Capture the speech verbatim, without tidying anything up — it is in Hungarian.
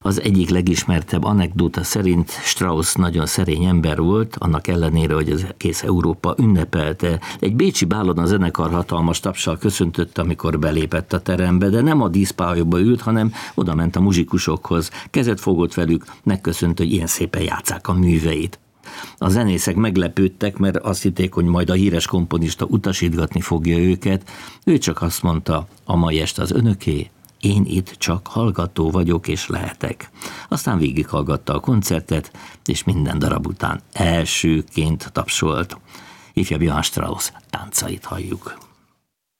Az egyik legismertebb anekdóta szerint Strauss nagyon szerény ember volt, annak ellenére, hogy az egész Európa ünnepelte. Egy bécsi bálon a zenekar hatalmas tapssal köszöntötte, amikor belépett a terembe, de nem a díszpályaba ült, hanem oda ment a muzsikusokhoz, kezet fogott velük, megköszönt, hogy ilyen szépen játsszák a műveit. A zenészek meglepődtek, mert azt hitték, hogy majd a híres komponista utasítgatni fogja őket. Ő csak azt mondta, a mai este az önöké, én itt csak hallgató vagyok és lehetek. Aztán végighallgatta a koncertet, és minden darab után elsőként tapsolt. Ifjabb Johann Strauss táncait halljuk.